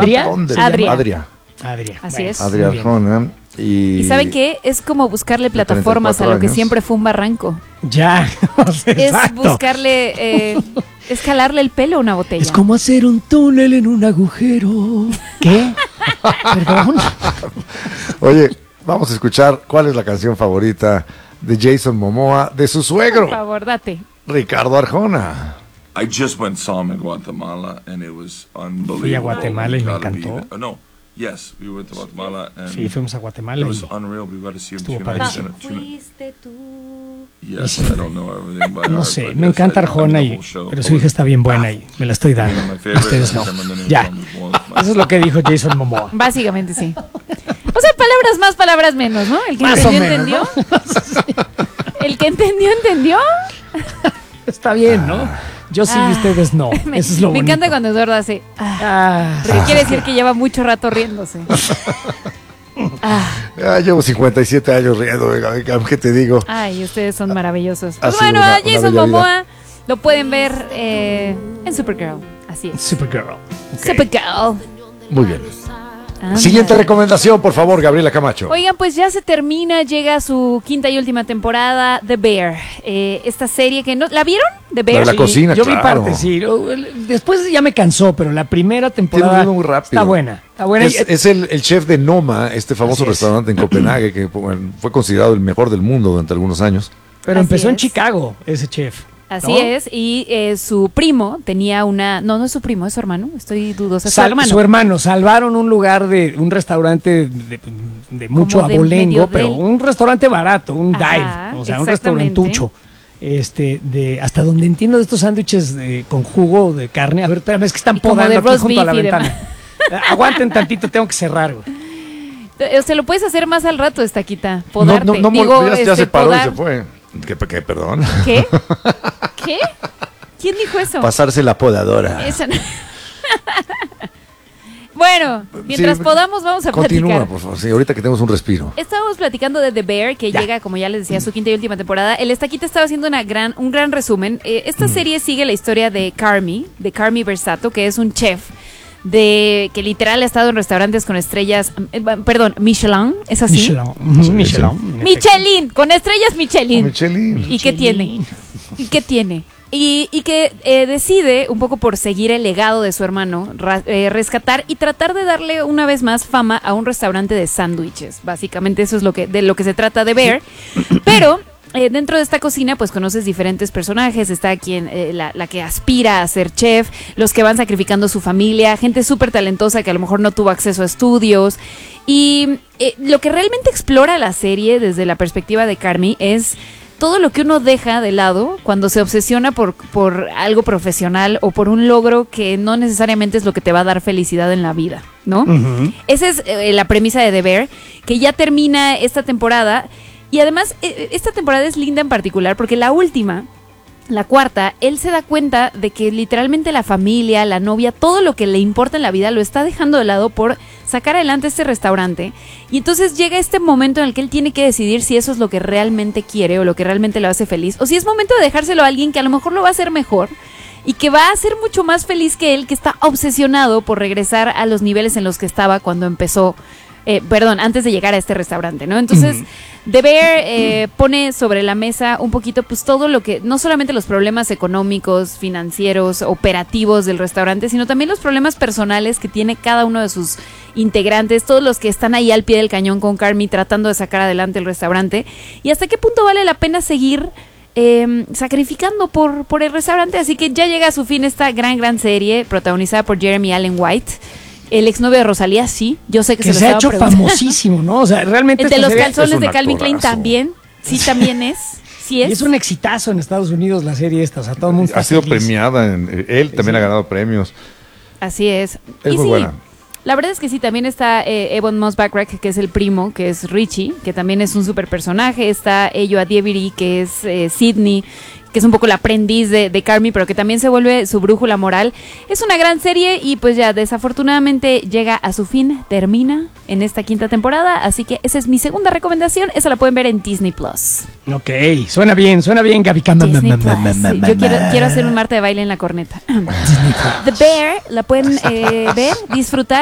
¿Adria? Adria. Así es. Adria Arjona. ¿Y saben qué? Es como buscarle plataformas a lo que siempre fue un barranco. Ya. Es buscarle, escalarle el pelo a una botella. Es como hacer un túnel en un agujero. ¿Qué? Perdón. Oye, vamos a escuchar cuál es la canción favorita de Jason Momoa, de su suegro. Por favor, date. Ricardo Arjona. I just went saw him in Guatemala and it was unbelievable. Fui a Guatemala y me encantó. No, yes, we went to Guatemala and sí, fuimos a Guatemala. It was unreal. We got to see him estuvo tonight. Fuiste tú. Yes, I don't know everything by No heart, sé, but me yes, encanta I know Arjona, the whole show. pero su hija está bien buena y me la estoy dando. My favorite Ustedes no. is Eminem Ya. from the Eso es lo que dijo Jason Momoa. Básicamente sí. O sea, palabras más, palabras menos, ¿no? El que Más entendió, o menos, entendió. El que entendió, entendió. Está bien, ¿no? Yo sí y ustedes no. Eso es lo Me bonito. encanta cuando Eduardo hace. Porque quiere decir que lleva mucho rato riéndose. Ya llevo 57 años riendo, venga, ¿qué te digo? Ay, ustedes son maravillosos. Ha Pues sido bueno, una a Jason bella Momoa lo pueden ver en Supergirl. Así es. Supergirl. Supergirl. Muy bien. Anda. Siguiente recomendación, por favor, Gabriela Camacho. Oigan, pues ya se termina, llega su quinta y última temporada, The Bear. Esta serie que no... ¿La vieron? The Bear. La Sí, cocina, yo vi claro. parte, sí. Después ya me cansó, pero la primera temporada Tiene un ritmo muy rápido. está buena. Está buena. Es el chef de Noma, este famoso Así es. restaurante en Copenhague, que fue considerado el mejor del mundo durante algunos años. Pero Así empezó en es. Chicago, ese chef. Así ¿no? es, y su primo tenía una... No es su primo, es su hermano, estoy dudosa. Es su hermano. Su hermano, salvaron un lugar de un restaurante de mucho Como de abolengo, medio pero del- un restaurante barato, un Ajá, dive, o sea, un exactamente. restaurantucho. Hasta donde entiendo de estos sándwiches con jugo de carne. A ver, espérame, es que están Y como podando de aquí roast junto a la beef y ventana. Aguanten tantito, tengo que cerrar, güey. Se lo puedes hacer más al rato, Estaquita. Podarte. Ya se paró podar. y se fue. ¿Qué, perdón? ¿Qué? ¿Qué? ¿Quién dijo eso? Pasarse la podadora. Esa no. Bueno, mientras Sí, podamos vamos a Continúa, platicar. por favor. Sí, ahorita que tenemos un respiro. Estábamos platicando de The Bear, que llega, como ya les decía, a su quinta y última temporada. El Estaquita estaba haciendo un gran resumen. Esta serie sigue la historia de Carmy Versato, que es un chef que literal ha estado en restaurantes con estrellas, Michelin, ¿es así? Michelin, con estrellas Michelin. Michelin. ¿Y qué tiene? ¿Y qué tiene? Y que decide, un poco por seguir el legado de su hermano, rescatar y tratar de darle una vez más fama a un restaurante de sándwiches. Básicamente eso es de lo que se trata de Bear. Pero dentro de esta cocina pues conoces diferentes personajes. Está quien la que aspira a ser chef, los que van sacrificando su familia, gente súper talentosa que a lo mejor no tuvo acceso a estudios. Y lo que realmente explora la serie desde la perspectiva de Carmy es todo lo que uno deja de lado cuando se obsesiona por algo profesional o por un logro que no necesariamente es lo que te va a dar felicidad en la vida, ¿no? Uh-huh. Esa es la premisa de The Bear, que ya termina esta temporada. Y además, esta temporada es linda en particular porque la última, la cuarta, él se da cuenta de que literalmente la familia, la novia, todo lo que le importa en la vida lo está dejando de lado por sacar adelante este restaurante. Y entonces llega este momento en el que él tiene que decidir si eso es lo que realmente quiere o lo que realmente lo hace feliz, o si es momento de dejárselo a alguien que a lo mejor lo va a hacer mejor y que va a ser mucho más feliz que él, que está obsesionado por regresar a los niveles en los que estaba cuando empezó, antes de llegar a este restaurante, ¿no? Entonces, The Bear pone sobre la mesa un poquito, pues todo lo que, no solamente los problemas económicos, financieros, operativos del restaurante, sino también los problemas personales que tiene cada uno de sus integrantes, todos los que están ahí al pie del cañón con Carmy tratando de sacar adelante el restaurante, y hasta qué punto vale la pena seguir sacrificando por el restaurante. Así que ya llega a su fin esta gran serie protagonizada por Jeremy Allen White, el exnovio de Rosalía. Sí, yo sé que se ha hecho famosísimo, ¿no? O sea, realmente el de los calzones un de Calvin Klein actorazo. también. Sí, también es. Sí es. Y es un exitazo en Estados Unidos la serie esta, o sea, todo el mundo está Ha sido feliz. premiada. Él también ha ganado premios. Así es. Es Y muy sí, buena. la verdad es que sí, también está Evan Moss Backrack, que es el primo, que es Richie, que también es un super personaje. Está Eyo Adiebiri, que es Sidney, que es un poco el aprendiz de Carmy, pero que también se vuelve su brújula moral. Es una gran serie y pues ya desafortunadamente llega a su fin, termina en esta quinta temporada, así que esa es mi segunda recomendación. Esa la pueden ver en Disney Plus. Ok, suena bien, Gaby. Disney Plus. Sí, yo quiero hacer un Marta de baile en la corneta. The Bear la pueden ver, disfrutar.